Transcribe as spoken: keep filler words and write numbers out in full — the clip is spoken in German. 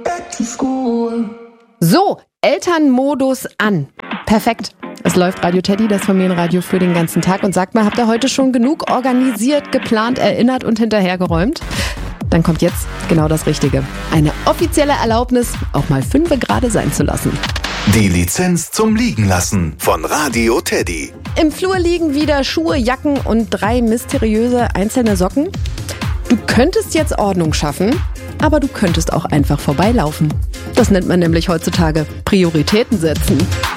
So, Elternmodus an. Perfekt. Es läuft Radio Teddy, das Familienradio für den ganzen Tag. Und sagt mal, habt ihr heute schon genug organisiert, geplant, erinnert und hinterhergeräumt? Dann kommt jetzt genau das Richtige. Eine offizielle Erlaubnis, auch mal fünfe gerade sein zu lassen. Die Lizenz zum Liegenlassen von Radio Teddy. Im Flur liegen wieder Schuhe, Jacken und drei mysteriöse einzelne Socken. Du könntest jetzt Ordnung schaffen, aber du könntest auch einfach vorbeilaufen. Das nennt man nämlich heutzutage Prioritäten setzen.